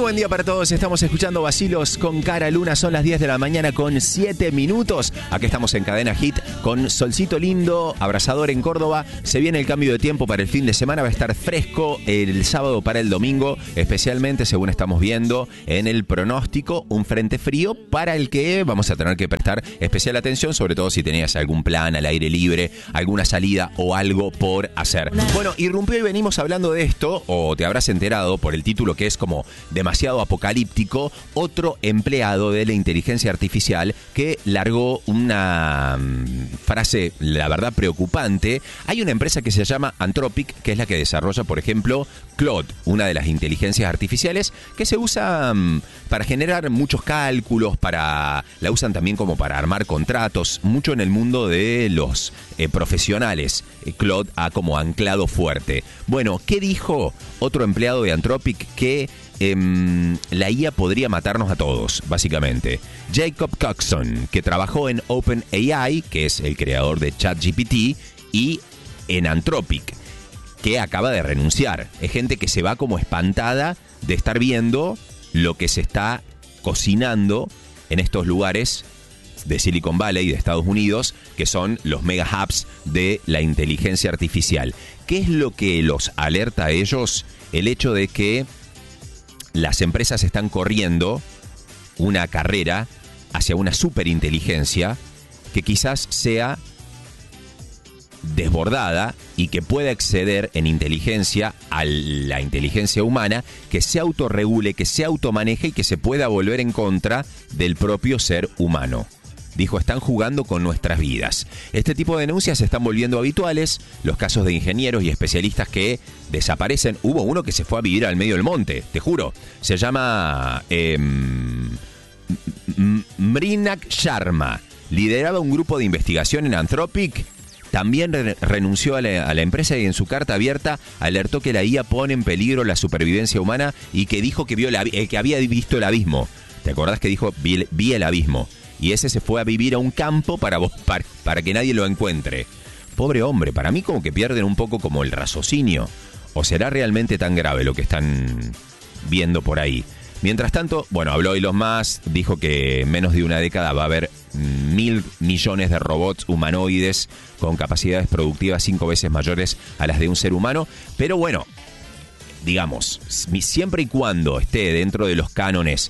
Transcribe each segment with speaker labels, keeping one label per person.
Speaker 1: buen día para todos. Estamos escuchando Vacilos con Cara Luna. Son las 10 de la mañana con 7 minutos. Aquí estamos en Cadena Hit con solcito lindo, abrasador en Córdoba. Se viene el cambio de tiempo para el fin de semana. Va a estar fresco el sábado para el domingo. Especialmente, según estamos viendo en el pronóstico, un frente frío para el que vamos a tener que prestar especial atención. Sobre todo si tenías algún plan al aire libre, alguna salida o algo por hacer. Bueno, irrumpió y venimos hablando de esto, o te habrás enterado por el título que es como demasiado apocalíptico, otro empleado de la inteligencia artificial que largó una frase, la verdad, preocupante. Hay una empresa que se llama Anthropic, que es la que desarrolla, por ejemplo, Claude, una de las inteligencias artificiales que se usa para generar muchos cálculos, la usan también como para armar contratos, mucho en el mundo de los profesionales. Claude ha como anclado fuerte. Bueno, ¿qué dijo otro empleado de Anthropic? Que la IA podría matarnos a todos, básicamente. Jacob Coxon, que trabajó en OpenAI, que es el creador de ChatGPT, y en Anthropic, que acaba de renunciar. Es gente que se va como espantada de estar viendo lo que se está cocinando en estos lugares de Silicon Valley, de Estados Unidos, que son los mega hubs de la inteligencia artificial. ¿Qué es lo que los alerta a ellos? El hecho de que las empresas están corriendo una carrera hacia una superinteligencia que quizás sea desbordada y que pueda exceder en inteligencia a la inteligencia humana, que se autorregule, que se automaneje y que se pueda volver en contra del propio ser humano. Dijo, están jugando con nuestras vidas. Este tipo de denuncias se están volviendo habituales. Los casos de ingenieros y especialistas que desaparecen. Hubo uno que se fue a vivir al medio del monte, te juro. Se llama Mrinak Sharma. Lideraba un grupo de investigación en Anthropic. También renunció a la empresa y en su carta abierta alertó que la IA pone en peligro la supervivencia humana y que dijo que que había visto el abismo. ¿Te acordás que dijo vi el abismo? Y ese se fue a vivir a un campo para que nadie lo encuentre. Pobre hombre, para mí como que pierden un poco como el raciocinio. ¿O será realmente tan grave lo que están viendo por ahí? Mientras tanto, bueno, habló Elon Musk, dijo que en menos de una década va a haber 1.000 millones de robots humanoides con capacidades productivas 5 veces mayores a las de un ser humano. Pero bueno, digamos, siempre y cuando esté dentro de los cánones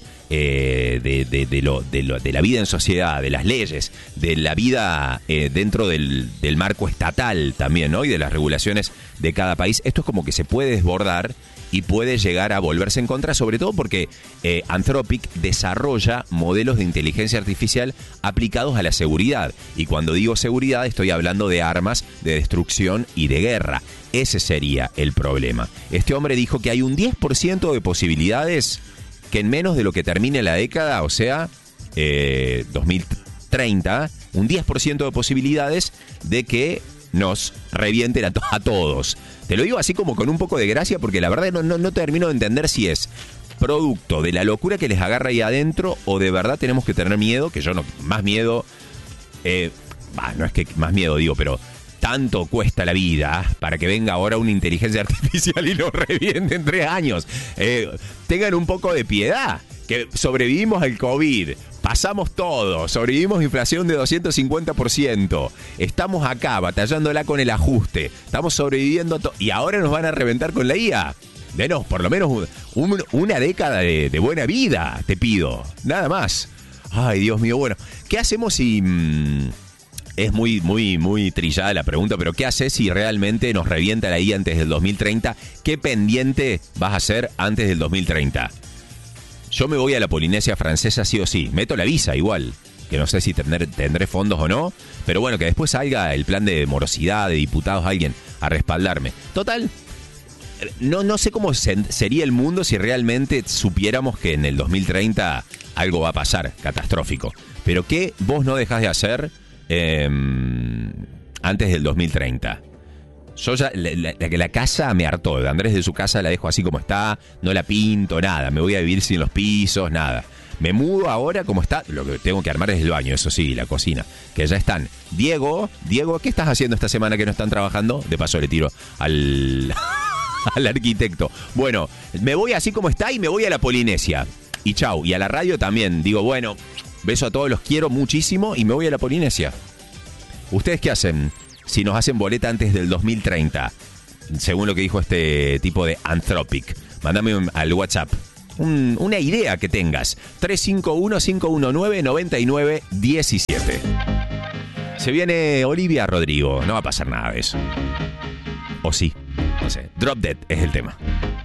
Speaker 1: de la vida en sociedad, de las leyes, de la vida dentro del marco estatal también, ¿no? Y de las regulaciones de cada país, esto es como que se puede desbordar y puede llegar a volverse en contra, sobre todo porque Anthropic desarrolla modelos de inteligencia artificial aplicados a la seguridad. Y cuando digo seguridad, estoy hablando de armas de destrucción y de guerra. Ese sería el problema. Este hombre dijo que hay un 10% de posibilidades que en menos de lo que termine la década, o sea, 2030, un 10% de posibilidades de que nos revienten a todos. Te lo digo así como con un poco de gracia porque la verdad no termino de entender si es producto de la locura que les agarra ahí adentro o de verdad tenemos que tener miedo, que yo no, más miedo, no es que más miedo digo, pero tanto cuesta la vida para que venga ahora una inteligencia artificial y nos reviente en 3 años. Tengan un poco de piedad, que sobrevivimos al COVID. Pasamos todo, sobrevivimos a inflación de 250%. Estamos acá batallándola con el ajuste. Estamos sobreviviendo y ahora nos van a reventar con la IA. Denos por lo menos una década de buena vida, te pido. Nada más. Ay, Dios mío. Bueno, ¿qué hacemos si... Es muy trillada la pregunta, pero ¿qué haces si realmente nos revienta la IA antes del 2030? ¿Qué pendiente vas a hacer antes del 2030? Yo me voy a la Polinesia Francesa sí o sí. Meto la visa igual, que no sé si tendré fondos o no. Pero bueno, que después salga el plan de morosidad de diputados, alguien a respaldarme. Total, no sé cómo sería el mundo si realmente supiéramos que en el 2030 algo va a pasar catastrófico. Pero ¿qué vos no dejás de hacer antes del 2030? Yo ya, la casa me hartó. De Andrés, de su casa la dejo así como está, no la pinto, nada. Me voy a vivir sin los pisos, nada. Me mudo ahora como está. Lo que tengo que armar es el baño, eso sí, la cocina. Que ya están. Diego, ¿qué estás haciendo esta semana que no están trabajando? De paso le tiro al al arquitecto. Bueno, me voy así como está y me voy a la Polinesia. Y chau. Y a la radio también. Digo, bueno, beso a todos, los quiero muchísimo y me voy a la Polinesia. ¿Ustedes qué hacen si nos hacen boleta antes del 2030? Según lo que dijo este tipo de Anthropic. Mándame al WhatsApp una idea que tengas. 351-519-9917. Se viene Olivia Rodrigo. No va a pasar nada de eso. O sí. No sé. Drop Dead es el tema.